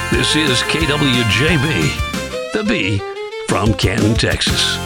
This is KWJB, the B from Canton, Texas.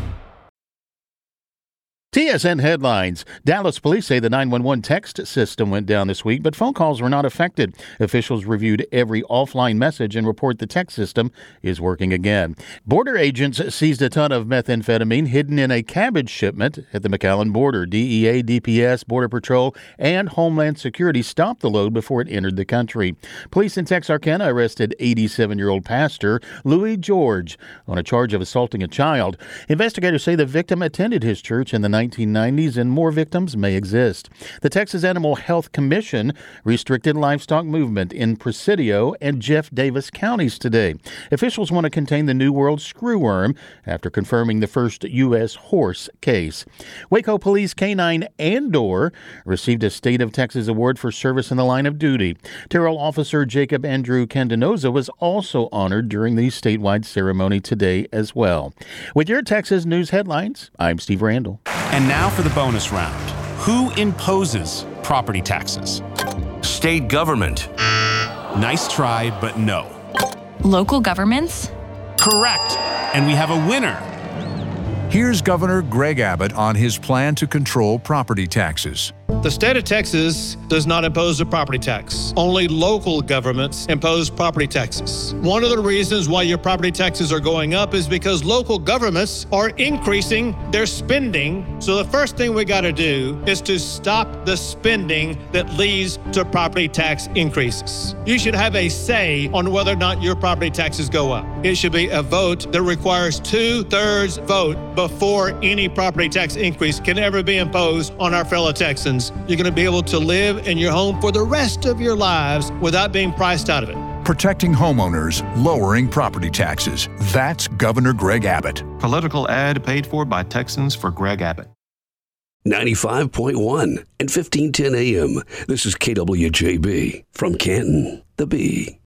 TSN headlines. Dallas police say the 911 text system went down this week, but phone calls were not affected. Officials reviewed every offline message and report the text system is working again. Border agents seized a ton of methamphetamine hidden in a cabbage shipment at the McAllen border. DEA, DPS, Border Patrol, and Homeland Security stopped the load before it entered the country. Police in Texarkana arrested 87-year-old pastor Louis George on a charge of assaulting a child. Investigators say the victim attended his church in the 1990s, and more victims may exist. The Texas Animal Health Commission restricted livestock movement in Presidio and Jeff Davis counties today. Officials want to contain the New World screwworm after confirming the first U.S. horse case. Waco Police K-9 Andor received a State of Texas Award for service in the line of duty. Terrell Officer Jacob Andrew Candenoza was also honored during the statewide ceremony today as well. With your Texas news headlines, I'm Steve Randall. And now for the bonus round. Who imposes property taxes? State government. Nice try, but no. Local governments? Correct. And we have a winner. Here's Governor Greg Abbott on his plan to control property taxes. The state of Texas does not impose a property tax. Only local governments impose property taxes. One of the reasons why your property taxes are going up is because local governments are increasing their spending. So the first thing we got to do is to stop the spending that leads to property tax increases. You should have a say on whether or not your property taxes go up. It should be a vote that requires 2/3 vote before any property tax increase can ever be imposed on our fellow Texans. You're going to be able to live in your home for the rest of your lives without being priced out of it. Protecting homeowners, lowering property taxes. That's Governor Greg Abbott. Political ad paid for by Texans for Greg Abbott. 95.1 and 1510 AM. This is KWJB from Canton, the B.